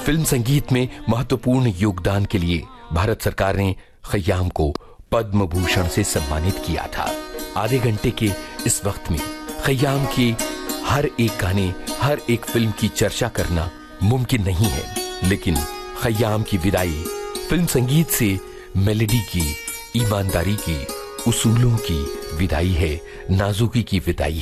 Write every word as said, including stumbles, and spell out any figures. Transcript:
Film संगीत में महत्वपूर्ण योगदान के लिए भारत सरकार ने खय्याम को पद्म भूषण से सम्मानित किया था। आधे घंटे के इस वक्त में खय्याम के हर एक गाने, हर एक फिल्म की चर्चा करना मुमकिन नहीं है, लेकिन खय्याम की विदाई फिल्म संगीत से मेलोडी की, ईमानदारी की, उसूलों की विदाई है, नाजुकी की विदाई